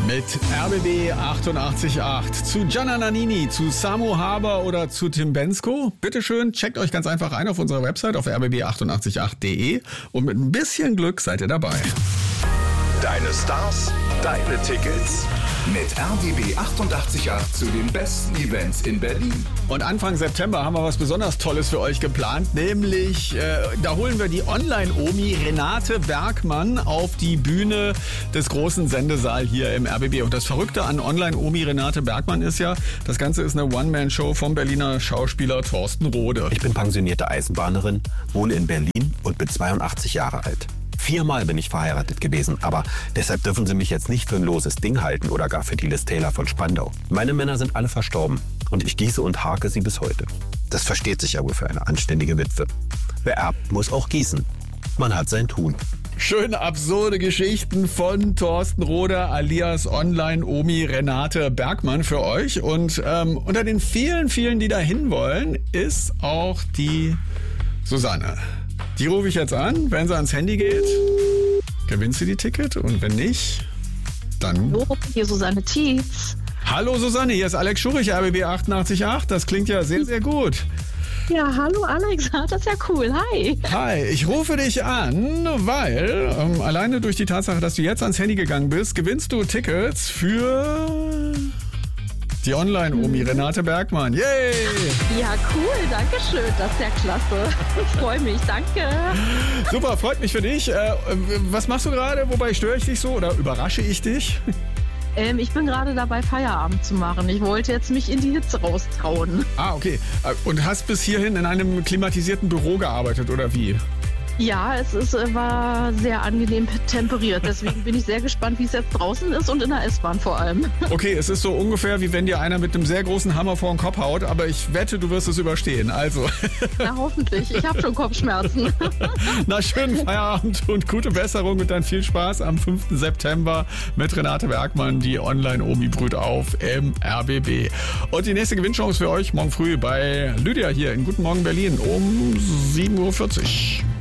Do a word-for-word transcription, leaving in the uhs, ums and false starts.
Mit R B B achtundachtzig Komma acht zu Gianna Nannini, zu Samu Haber oder zu Tim Bendzko. Bitteschön, checkt euch ganz einfach ein auf unserer Website auf r b b achtundachtzig Komma acht punkt d e und mit ein bisschen Glück seid ihr dabei. Deine Stars, deine Tickets. Mit R B B achtundachtzig Komma acht zu den besten Events in Berlin. Und Anfang September haben wir was besonders Tolles für euch geplant, nämlich äh, da holen wir die Online-Omi Renate Bergmann auf die Bühne des großen Sendesaal hier im R B B. Und das Verrückte an Online-Omi Renate Bergmann ist ja, das Ganze ist eine One-Man-Show vom Berliner Schauspieler Thorsten Rode. Ich bin pensionierte Eisenbahnerin, wohne in Berlin und bin zweiundachtzig Jahre alt. Viermal bin ich verheiratet gewesen, aber deshalb dürfen Sie mich jetzt nicht für ein loses Ding halten oder gar für die Liz Taylor von Spandau. Meine Männer sind alle verstorben und ich gieße und hake sie bis heute. Das versteht sich ja wohl für eine anständige Witwe. Wer erbt, muss auch gießen. Man hat sein Tun. Schöne absurde Geschichten von Thorsten Rode alias Online-Omi Renate Bergmann für euch. Und ähm, unter den vielen, vielen, die da hin wollen, ist auch die Susanne. Die rufe ich jetzt an. Wenn sie ans Handy geht, gewinnt sie die Ticket. Und wenn nicht, dann... Hallo, hier Susanne Tietz. Hallo Susanne, hier ist Alex Schurich, R B B achtundachtzig Komma acht. Das klingt ja sehr, sehr gut. Ja, hallo Alex, das ist ja cool. Hi. Hi, ich rufe dich an, weil ähm, alleine durch die Tatsache, dass du jetzt ans Handy gegangen bist, gewinnst du Tickets für... die Online-Omi Renate Bergmann. Yay! Ja, cool, danke schön. Das ist ja klasse. Ich freue mich, danke. Super, freut mich für dich. Äh, was machst du gerade? Wobei störe ich dich so oder überrasche ich dich? Ähm, ich bin gerade dabei, Feierabend zu machen. Ich wollte jetzt mich in die Hitze raustrauen. Ah, okay. Und hast bis hierhin in einem klimatisierten Büro gearbeitet oder wie? Ja, es ist, war sehr angenehm temperiert. Deswegen bin ich sehr gespannt, wie es jetzt draußen ist und in der S-Bahn vor allem. Okay, es ist so ungefähr, wie wenn dir einer mit einem sehr großen Hammer vor den Kopf haut, aber ich wette, du wirst es überstehen. Also. Na, hoffentlich. Ich habe schon Kopfschmerzen. Na, schönen Feierabend und gute Besserung und dann viel Spaß am fünften September mit Renate Bergmann, die Online-Omi brüht auf im R B B. Und die nächste Gewinnchance für euch morgen früh bei Lydia hier in Guten Morgen Berlin um sieben Uhr vierzig.